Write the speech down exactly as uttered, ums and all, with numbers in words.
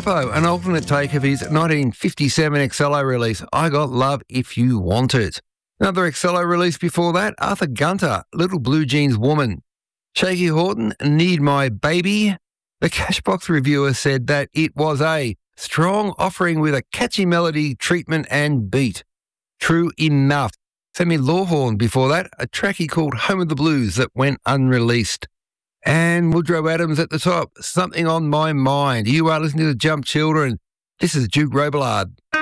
Harpo, an alternate take of his nineteen fifty-seven Excello release, I Got Love If You Want It. Another Excello release before that, Arthur Gunter, Little Blue Jeans Woman. Shaky Horton, Need My Baby. The Cashbox reviewer said that it was a strong offering with a catchy melody, treatment and beat. True enough. Sammy Lawhorn before that, a track he called Home of the Blues that went unreleased. And Woodrow Adams at the top, Something on My Mind. You are listening to Jump Children. This is Duke Robillard.